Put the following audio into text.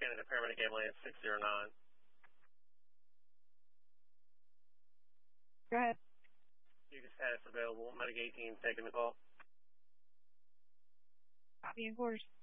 Canada paramedic ambulance 609. Go ahead. Utica status available. Medic 18 taking the call. Copy, of course.